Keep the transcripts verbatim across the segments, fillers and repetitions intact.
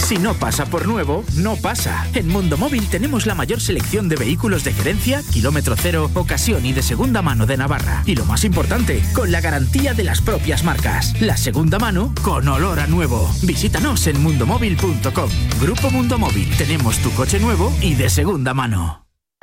Si no pasa por nuevo, no pasa. En Mundo Móvil tenemos la mayor selección de vehículos de gerencia, kilómetro cero, ocasión y de segunda mano de Navarra. Y lo más importante, con la garantía de las propias marcas. La segunda mano con olor a nuevo. Visítanos en mundomóvil punto com. Grupo Mundo Móvil. Tenemos tu coche nuevo y de segunda mano.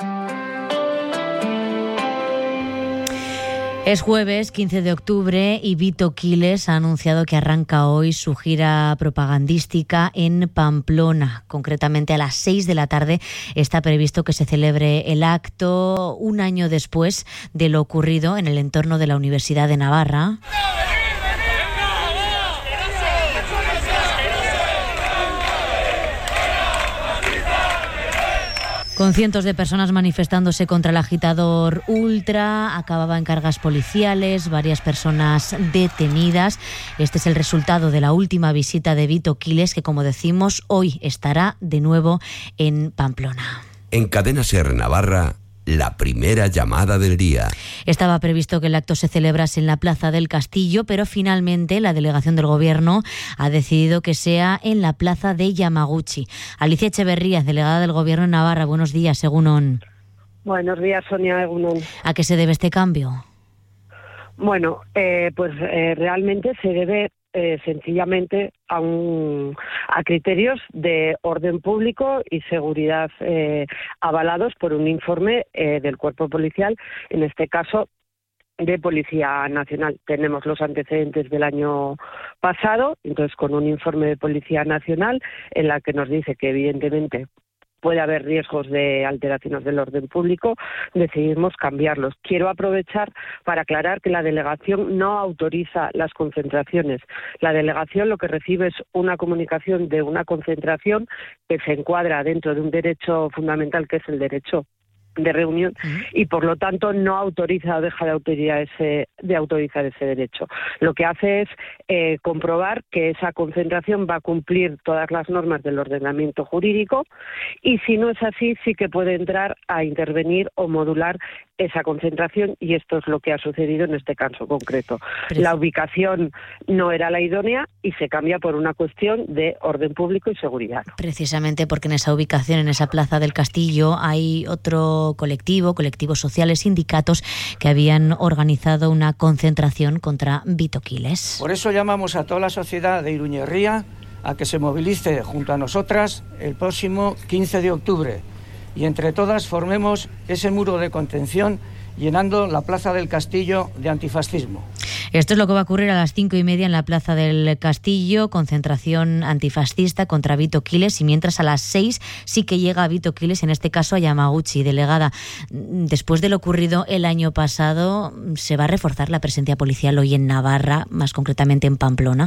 Es jueves quince de octubre y Vito Quiles ha anunciado que arranca hoy su gira propagandística en Pamplona. Concretamente a las seis de la tarde está previsto que se celebre el acto un año después de lo ocurrido en el entorno de la Universidad de Navarra. Con cientos de personas manifestándose contra el agitador ultra, acababa en cargas policiales, varias personas detenidas. Este es el resultado de la última visita de Vito Quiles, que, como decimos, hoy estará de nuevo en Pamplona. En Cadena SER Navarra, la primera llamada del día. Estaba previsto que el acto se celebrase en la Plaza del Castillo, pero finalmente la delegación del Gobierno ha decidido que sea en la Plaza de Yamaguchi. Alicia Echeverría, delegada del Gobierno en Navarra, buenos días, Egunon. Buenos días, Sonia, Egunon. ¿A qué se debe este cambio? Bueno, eh, pues eh, realmente se debe eh, sencillamente a, un, a criterios de orden público y seguridad eh, avalados por un informe eh, del cuerpo policial, en este caso de Policía Nacional. Tenemos los antecedentes del año pasado, entonces con un informe de Policía Nacional en la que nos dice que evidentemente puede haber riesgos de alteraciones del orden público, decidimos cambiarlos. Quiero aprovechar para aclarar que la delegación no autoriza las concentraciones. La delegación lo que recibe es una comunicación de una concentración que se encuadra dentro de un derecho fundamental, que es el derecho de reunión, uh-huh. y por lo tanto no autoriza o deja de autorizar ese, de autorizar ese derecho. Lo que hace es eh, comprobar que esa concentración va a cumplir todas las normas del ordenamiento jurídico, y si no es así, sí que puede entrar a intervenir o modular esa concentración, y esto es lo que ha sucedido en este caso concreto. Pero... la ubicación no era la idónea y se cambia por una cuestión de orden público y seguridad. Precisamente porque en esa ubicación, en esa Plaza del Castillo, hay otro colectivo, colectivos sociales, sindicatos que habían organizado una concentración contra Vito Quiles. Por eso llamamos a toda la sociedad de Iruñerría a que se movilice junto a nosotras el próximo quince de octubre y entre todas formemos ese muro de contención llenando la Plaza del Castillo de antifascismo. Esto es lo que va a ocurrir a las cinco y media en la Plaza del Castillo, concentración antifascista contra Vito Quiles, y mientras a las seis sí que llega Vito Quiles, en este caso a Yamaguchi. Delegada, después de lo ocurrido el año pasado, ¿se va a reforzar la presencia policial hoy en Navarra, más concretamente en Pamplona?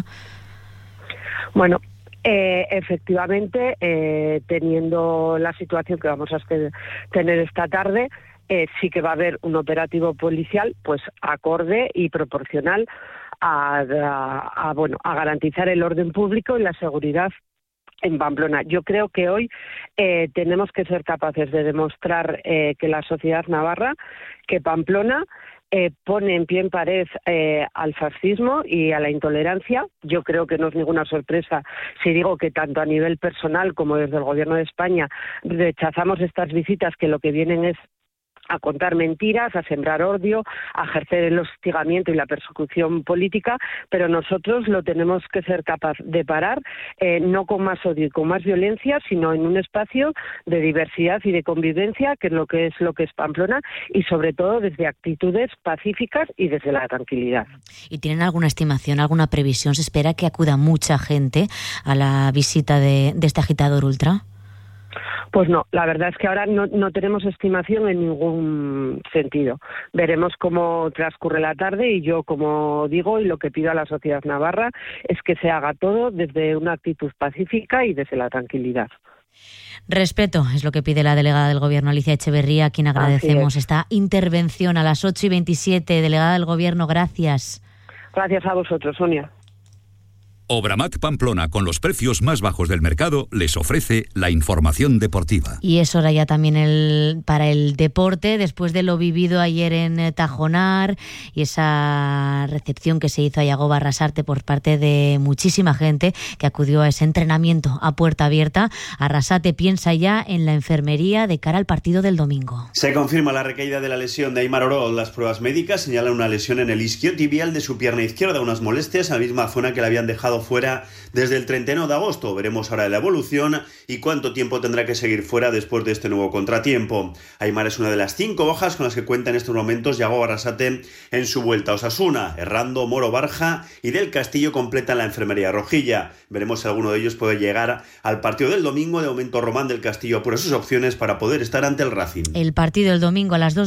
Bueno, Eh, efectivamente, eh, teniendo la situación que vamos a tener esta tarde, eh, sí que va a haber un operativo policial, pues acorde y proporcional a, a, a bueno a garantizar el orden público y la seguridad en Pamplona. Yo creo que hoy eh, tenemos que ser capaces de demostrar eh, que la sociedad navarra, que Pamplona Eh, pone en pie en pared eh, al fascismo y a la intolerancia. Yo creo que no es ninguna sorpresa si digo que tanto a nivel personal como desde el Gobierno de España rechazamos estas visitas que lo que vienen es a contar mentiras, a sembrar odio, a ejercer el hostigamiento y la persecución política, pero nosotros lo tenemos que ser capaz de parar, eh, no con más odio y con más violencia, sino en un espacio de diversidad y de convivencia, que es lo que es lo que es Pamplona, y sobre todo desde actitudes pacíficas y desde la tranquilidad. ¿Y tienen alguna estimación, alguna previsión? ¿Se espera que acuda mucha gente a la visita de, de este agitador ultra? Pues no, la verdad es que ahora no, no tenemos estimación en ningún sentido. Veremos cómo transcurre la tarde y yo, como digo, y lo que pido a la sociedad navarra es que se haga todo desde una actitud pacífica y desde la tranquilidad. Respeto es lo que pide la delegada del Gobierno, Alicia Echeverría, a quien agradecemos esta intervención a las ocho y veintisiete. Delegada del Gobierno, gracias. Gracias a vosotros, Sonia. Obramac Pamplona, con los precios más bajos del mercado, les ofrece la información deportiva. Y es hora ya también el, para el deporte, después de lo vivido ayer en Tajonar y esa recepción que se hizo a Yago Arrasate por parte de muchísima gente que acudió a ese entrenamiento a puerta abierta. Arrasate piensa ya en la enfermería de cara al partido del domingo. Se confirma la recaída de la lesión de Aimar Orol. Las pruebas médicas señalan una lesión en el isquiotibial de su pierna izquierda, unas molestias en la misma zona que le habían dejado fuera desde el treinta y uno de agosto. Veremos ahora la evolución y cuánto tiempo tendrá que seguir fuera después de este nuevo contratiempo. Aimar es una de las cinco bajas con las que cuenta en estos momentos Yago Arrasate en su vuelta a Osasuna. Errando, Moro, Barja y Del Castillo completan la enfermería rojilla. Veremos si alguno de ellos puede llegar al partido del domingo. De momento Román Del Castillo apura sus opciones para poder estar ante el Racing. El partido del domingo a las dos